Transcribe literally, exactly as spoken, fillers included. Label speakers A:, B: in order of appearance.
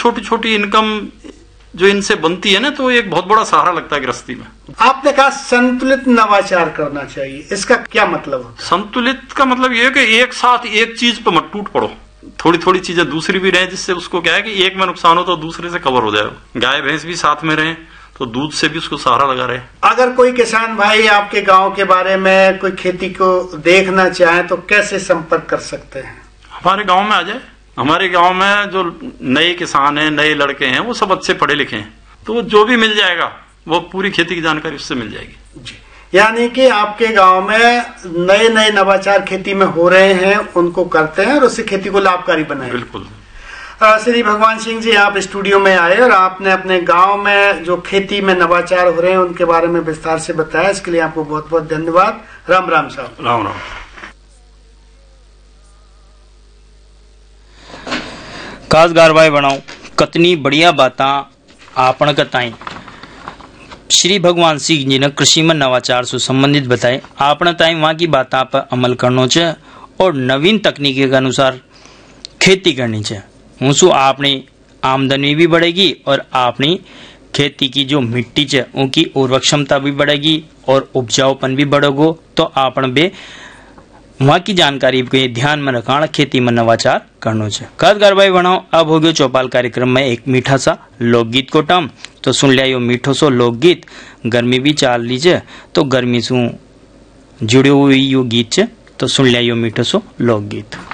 A: छोटी छोटी इनकम जो इनसे बनती है ना, तो एक बहुत बड़ा सहारा लगता है गृहस्थी में।
B: आपने कहा संतुलित नवाचार करना चाहिए, इसका क्या मतलब?
A: संतुलित का मतलब ये है कि एक साथ एक चीज पे मत टूट पड़ो, थोड़ी थोड़ी चीजें दूसरी भी रहे, जिससे उसको क्या है कि एक में नुकसान हो तो दूसरे से कवर हो जाए। गाय भैंस भी साथ में रहे तो दूध से भी उसको सहारा लगा रहे।
B: अगर कोई किसान भाई आपके गांव के बारे में कोई खेती को देखना चाहे तो कैसे संपर्क कर सकते हैं?
A: हमारे गांव में आ जाए। हमारे गांव में जो नए किसान हैं, नए लड़के हैं, वो सब अच्छे पढ़े लिखे हैं, तो जो भी मिल जाएगा वो पूरी खेती की जानकारी उससे मिल जाएगी
B: जी। यानी कि आपके गांव में नए नए नवाचार खेती में हो रहे हैं, उनको करते हैं और उससे खेती को लाभकारी बनाए।
A: बिल्कुल।
B: श्री भगवान सिंह जी, आप स्टूडियो में आए और आपने अपने गांव में जो खेती में नवाचार हो रहे हैं उनके बारे में विस्तार से बताया, इसके लिए आपको बहुत बहुत धन्यवाद। राम राम साहब।
A: राम राम।
C: काजगार भाई बनाओ कतनी बढ़िया बाता आपण कताई। श्री भगवान सिंह जी ने कृषि में नवाचार से संबंधित बताए। आपण ताई वहां की बात पर अमल करना चाहिए और नवीन तकनीकी के अनुसार खेती करनी चाहिए। उससे आपनी आमदनी भी बढ़ेगी और आपनी खेती की जो मिट्टी है उनकी उर्वरक क्षमता भी बढ़ेगी और उपजाऊपन भी बढ़ेगो। तो आपन बे वहां की जानकारी को ध्यान में रखना, खेती में नवाचार करना चाहिए। काजगार भाई बनाओ अब हो गयो चौपाल कार्यक्रम में एक मीठा सा लोकगीत को टम। तो सुन लिया यो मीठो सो लोकगीत। गर्मी भी चाल लीजिए तो गर्मी से जुड़े हुई यो गीत है, तो सुन लिया यो मीठो सो लोकगीत।